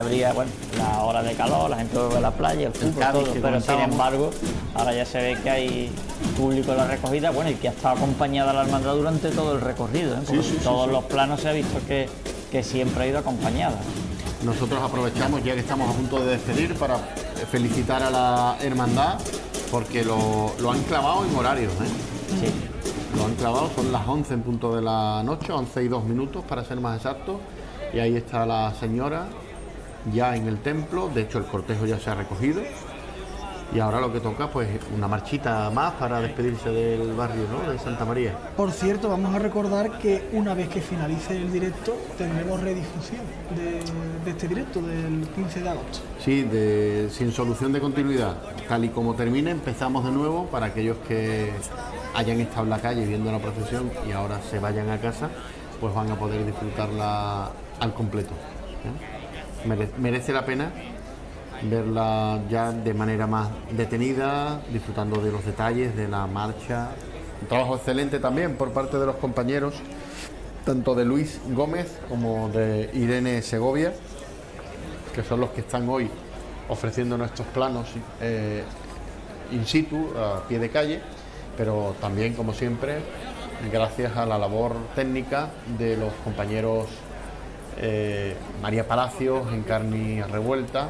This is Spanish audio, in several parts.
Habría, bueno, la hora de calor, la gente vuelve a la playa, el fútbol, Cádiz, todo, pero sin embargo, ahora ya se ve que hay público en la recogida, bueno, y que ha estado acompañada la hermandad durante todo el recorrido, ¿eh? Porque todos los planos se ha visto que siempre ha ido acompañada. Nosotros aprovechamos, ya que estamos a punto de despedir, para felicitar a la hermandad, porque lo han clavado en horarios, ¿eh? Sí. Lo han clavado, son las 11 en punto de la noche, 11 y 2 minutos para ser más exactos, y ahí está la señora ya en el templo. De hecho el cortejo ya se ha recogido y ahora lo que toca pues una marchita más para despedirse del barrio, ¿no?, de Santa María. Por cierto, vamos a recordar que una vez que finalice el directo tendremos redifusión de este directo del 15 de agosto. Sí, sin solución de continuidad. Tal y como termine, empezamos de nuevo para aquellos que hayan estado en la calle viendo la procesión y ahora se vayan a casa, pues van a poder disfrutarla al completo, ¿eh? Merece la pena verla ya de manera más detenida, disfrutando de los detalles de la marcha. Un trabajo excelente también por parte de los compañeros, tanto de Luis Gómez como de Irene Segovia, que son los que están hoy ofreciéndonos estos planos in situ, a pie de calle, pero también, como siempre, gracias a la labor técnica de los compañeros María Palacios, Encarni Revuelta.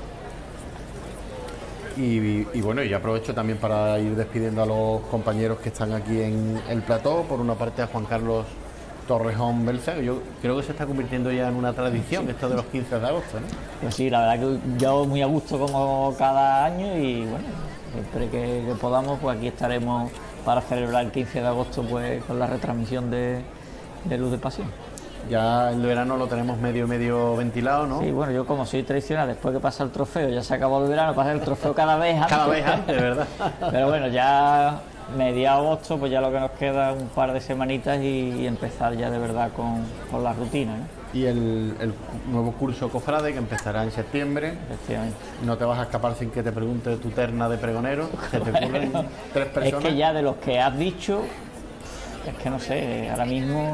Y bueno, y aprovecho también para ir despidiendo a los compañeros que están aquí en el plató. Por una parte a Juan Carlos Torrejón Belsa, que yo creo que se está convirtiendo ya en una tradición, esto de los 15 de agosto, ¿no? Pues sí, la verdad que yo muy a gusto como cada año y bueno, siempre que podamos, pues aquí estaremos para celebrar el 15 de agosto pues con la retransmisión de Luz de Pasión. Ya el verano lo tenemos medio ventilado, ¿no? Sí, bueno, yo como soy tradicional, después que pasa el trofeo, ya se acabó el verano, pasa el trofeo cada vez antes. Cada vez antes, ¿verdad? Pero bueno, ya media agosto, pues ya lo que nos queda un par de semanitas y empezar ya de verdad con la rutina, ¿no? Y el nuevo curso Cofrade, que empezará en septiembre. Efectivamente. No te vas a escapar sin que te pregunte tu terna de pregonero. Se te ocurren 3 personas. Es que ya de los que has dicho, es que no sé, ahora mismo...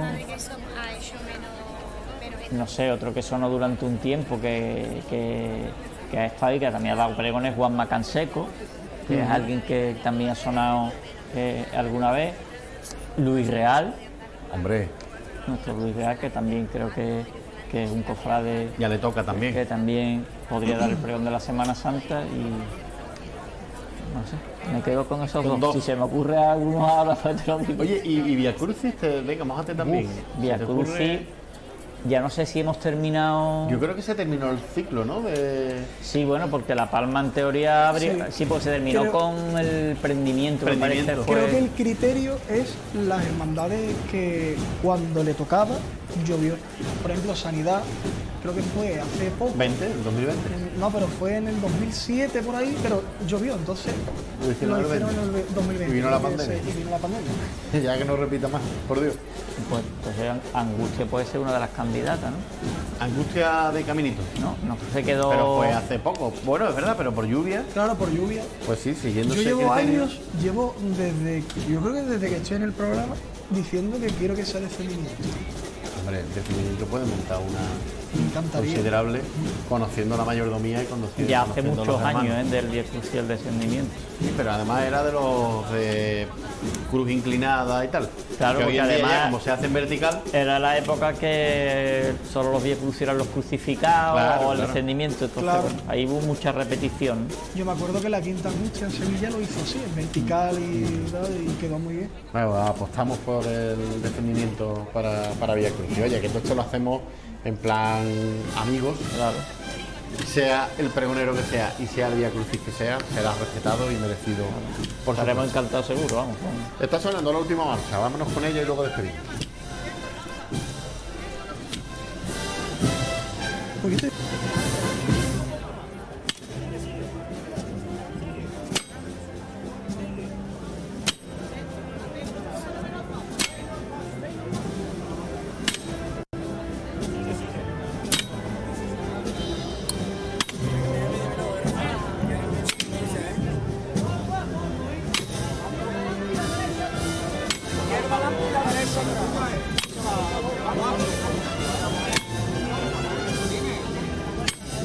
No sé, otro que sonó durante un tiempo que ha estado y que también ha dado pregones, Juan Macanseco, que es alguien que también ha sonado alguna vez. Luis Real. Hombre. Nuestro Luis Real, que también creo que es un cofrade. Ya le toca también. Que también podría dar el pregón de la Semana Santa y... No sé, me quedo con esos dos. Si se me ocurre algunos ahora, pues te lo digo. Oye, y Via Crucis, venga, mójate también. Via Crucis... Ya no sé si hemos terminado... Yo creo que se terminó el ciclo, ¿no? Sí, bueno, porque La Palma en teoría habría... Sí, pues se terminó con el prendimiento. Me parece, creo que el criterio es las hermandades que cuando le tocaba llovió. Por ejemplo, Sanidad, creo que fue hace poco. ¿20? ¿El 2020? No, pero fue en el 2007 por ahí, pero llovió, entonces lo hicieron en el 2020. Y vino la pandemia. Y vino la pandemia. Ya que no repita más, por Dios. Pues Angustia puede ser una de las candidatas, ¿no? Angustia de Caminito. No se quedó... Pero fue hace poco. Bueno, es verdad, pero por lluvia. Claro, por lluvia. Pues sí, siguiéndose. Yo llevo años, yo creo que desde que estoy en el programa, diciendo que quiero que sea descendimiento. Hombre, el descendimiento puede montar una encantaría. Considerable, conociendo la mayordomía y conociendo. Ya hace muchos años, del Via Crucis y el descendimiento. Sí, pero además era de los de cruz inclinada y tal. Claro, que porque hoy en día, además como se hace en vertical. Era la época que solo los Via Crucis eran los crucificados, claro, o el descendimiento, entonces bueno, ahí hubo mucha repetición. Yo me acuerdo que la Quinta Angustia en Sevilla lo hizo así, en vertical y quedó muy bien. Bueno, apostamos por el descendimiento para Via Crucis. Oye, que todo esto lo hacemos en plan amigos, claro. Sea el pregonero que sea y sea el Via Crucis que sea, será respetado y merecido. Estaremos encantados seguro, vamos. Está sonando la última marcha, vámonos con ella y luego despedimos.